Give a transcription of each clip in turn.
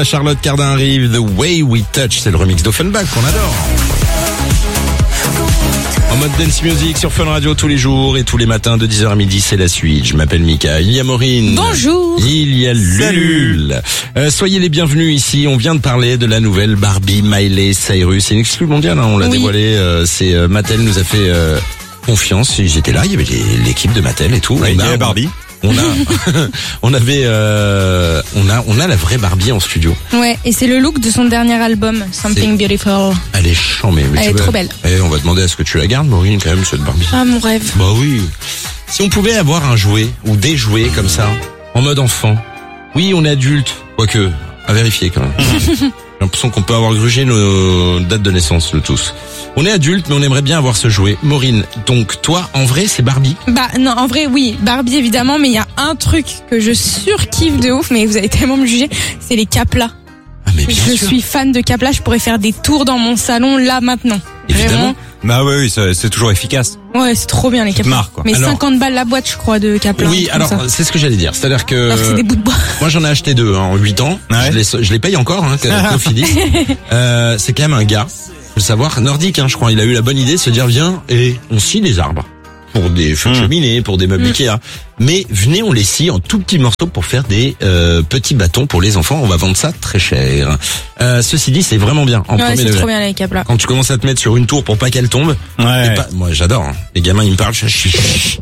Charlotte Cardin arrive, The Way We Touch, c'est le remix d'Offenbach qu'on adore. En mode dance music sur Fun Radio tous les jours et tous les matins de 10h à midi, c'est la suite. Je m'appelle Mika, il y a Maureen. Bonjour. Il y a Lul. Soyez les bienvenus ici, on vient de parler de la nouvelle Barbie Miley Cyrus. C'est une exclue mondiale, hein, on l'a dévoilé, Mattel nous a fait confiance. J'étais là, il y avait l'équipe de Mattel et tout. Ouais, il y avait Barbie. On a la vraie Barbie en studio. Ouais, et c'est le look de son dernier album, Something Beautiful. Elle est chambée. Elle est trop belle. On va demander à ce que tu la gardes, Maureen, quand même, cette Barbie. Ah, mon rêve. Bah oui. Si on pouvait avoir un jouet ou des jouets comme ça, en mode enfant. Oui, on est adulte, quoique, à vérifier quand même. J'ai l'impression qu'on peut avoir grugé nos dates de naissance, le tous. On est adulte, mais on aimerait bien avoir ce jouet. Maureen, donc toi, en vrai, c'est Barbie? Bah non, en vrai, oui, Barbie évidemment, mais il y a un truc que je surkiffe de ouf, mais vous allez tellement me juger, c'est les caplas. Ah mais bien Je sûr. suis fan de caplas, je pourrais faire des tours dans mon salon là maintenant. Évidemment. Bah oui, c'est toujours efficace. Vraiment. Ouais, c'est trop bien les caplas. marre, quoi. Mais Alors- 50 balles la boîte, je crois, de caplas. Oui, alors c'est ce que j'allais dire. C'est-à-dire que Alors que c'est des bouts de bois. moi j'en ai acheté 2 en 8 ans. Ouais. Je les paye encore, hein, Cofidis. C'est quand même un gars, faut le savoir, nordique, hein, je crois. Il a eu la bonne idée de se dire viens et on scie des arbres pour des feux de cheminée, pour des meubles Ikea. Mais venez, on les scie en tout petits morceaux pour faire des petits bâtons pour les enfants. On va vendre ça très cher. Ceci dit, c'est vraiment bien en Ouais, premier c'est degré. trop bien les caplas. Quand tu commences à te mettre sur une tour pour pas qu'elle tombe. Ouais. et pas- moi j'adore. Hein. Les gamins ils me parlent, je suis.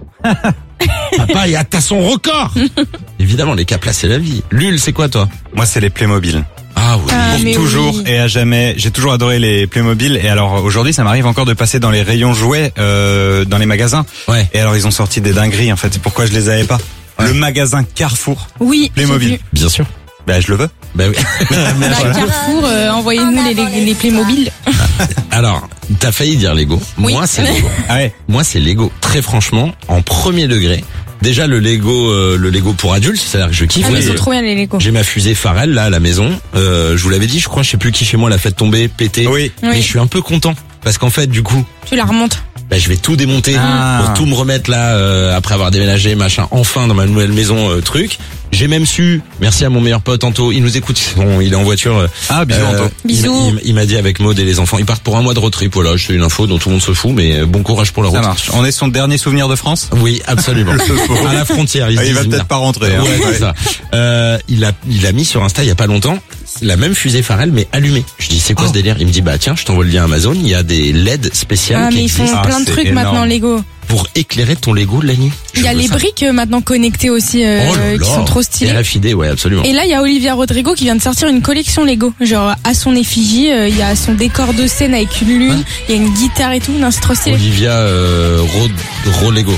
Papa, il a atteint son record. Évidemment, les caplas c'est la vie. Lul, c'est quoi toi? Moi, c'est les Playmobil. Ah oui. Ah, mais Toujours oui. et à jamais. J'ai toujours adoré les Playmobil. Et alors aujourd'hui, ça m'arrive encore de passer dans les rayons jouets, dans les magasins. Ouais. Et alors, ils ont sorti des dingueries. En fait, c'est pourquoi je les avais pas. Le magasin Carrefour Oui, Playmobil. j'ai vu. Bien sûr. Bah, je le veux. Bah oui. Bah, Carrefour, envoyez-nous les Playmobil. Alors, t'as failli dire Lego. Oui. Moi, c'est Lego. Ah ouais. Moi, c'est Lego. Très franchement, en premier degré. Déjà, le Lego pour adultes, c'est-à-dire que je kiffe. Ah, mais Moi, ils sont trop bien les Lego. j'ai ma fusée Pharrell, là, à la maison. Je vous l'avais dit, je crois, je sais plus qui chez moi l'a fait tomber, péter. Oui. Mais Oui. je suis un peu content. Parce qu'en fait, du coup, Tu la remontes. bah, je vais tout démonter Ah. pour tout me remettre là, après avoir déménagé, machin, enfin, dans ma nouvelle maison, truc. J'ai même su, merci à mon meilleur pote Anto, il nous écoute, il est en voiture. Ah, bisous, Anto. Bisous. Il m'a dit avec Maud et les enfants, ils partent pour un mois de road trip, voilà, c'est une info dont tout le monde se fout, mais bon courage pour la Ça route. marche. On est son dernier souvenir de France. Oui, absolument. À la frontière, ils Ah, il va disent, peut-être pas rentrer. Hein. Ouais, c'est ça. Il a mis sur Insta il y a pas longtemps la même fusée Pharrell mais allumée. Je dis c'est quoi ce délire? Il me dit bah tiens, je t'envoie le lien Amazon, il y a des LED spéciales Ah, qui mais ils font existent plein de c'est trucs énorme. maintenant Lego. pour éclairer ton Lego de la nuit. Il y a Je veux les ça. briques maintenant connectées aussi, Oh là qui là. sont trop Et stylées. RFID, ouais, absolument. Et là, il y a Olivia Rodrigo qui vient de sortir une collection Lego. Genre, à son effigie, il y a son décor de scène avec une lune, il y a une guitare et tout. Non, c'est trop stylé. Olivia Lego.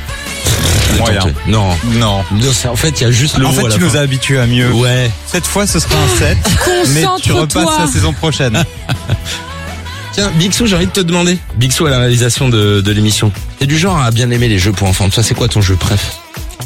Moyen. Non. Non. Non, en fait, il y a juste le En mot fait, à la tu nous fin. as habitués à mieux. Ouais. Cette fois, ce sera un 7. Mais tu Concentre-toi. repasses la saison prochaine. Tiens, Bixou, j'ai envie de te demander. Bixou à la réalisation de l'émission. T'es du genre à bien aimer les jeux pour enfants. Toi, c'est quoi ton jeu préf?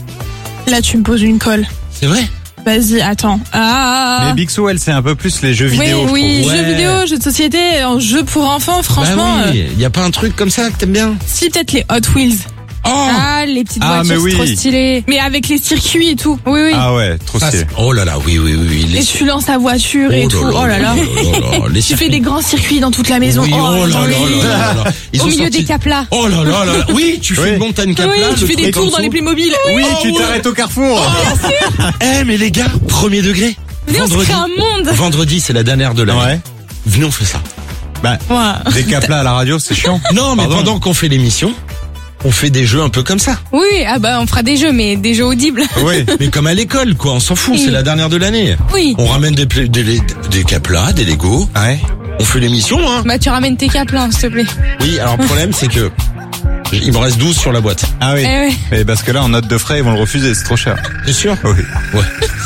Là, tu me poses une colle. C'est vrai? Vas-y, attends. Mais Bixou, elle, c'est un peu plus les jeux Oui, vidéo. je oui, trouve. Ouais. jeux vidéo, jeux de société, en jeux pour enfants, franchement. Bah oui. Y a pas un truc comme ça que t'aimes bien? Si, peut-être les Hot Wheels. Oh! Ah, les petites Ah, mais voitures, oui. c'est trop stylé. Mais avec les circuits et tout. Oui, oui. Ah ouais, trop Ça, stylé. oh là là, oui. Et tu lances ta voiture et tout. Oh là là. Les Tu fais des grands circuits dans toute la maison. Oui, oh là j'en là ai- là là. Ils Au ont milieu sorti- des caplas. Oh là là là là. Oui, tu fais Oui. une montagne cap Oui, là, tu le fais des truc en tours dans les dessous. Playmobil. Oui, Oh, tu ouais. t'arrêtes au carrefour. Eh mais les gars, premier degré. Venez, on se crée un monde. Vendredi, c'est la dernière de l'année. Ouais. Venez, on fait ça. Bah, Ouais. des caplas à la radio, c'est chiant. Non, mais Pardon. pendant qu'on fait l'émission, on fait des jeux un peu comme ça. Oui, ah bah, on fera des jeux, mais des jeux audibles. Oui. Mais comme à l'école, quoi. On s'en fout, c'est la dernière de l'année. Oui. On ramène des caplas, des Lego. Ouais. On fait l'émission, hein. Bah, tu ramènes tes caplas, s'il te plaît. Oui, alors le problème, c'est que il me reste 12 sur la boîte. Ah oui. Eh ouais. Et parce que là, en note de frais, ils vont le refuser, c'est trop cher. T'es sûr? Oui. Ouais.